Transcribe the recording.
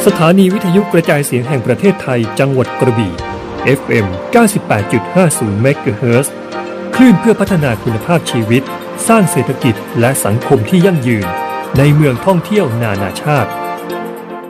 สถานีวิทยุกระจายเสียงแห่งประเทศไทยจังหวัดกระบี่ FM 98.50 เมกะเฮิรตซ์คลื่นเพื่อพัฒนาคุณภาพชีวิตสร้างเศรษฐกิจและสังคมที่ยั่งยืนในเมืองท่องเที่ยวนานาชาติ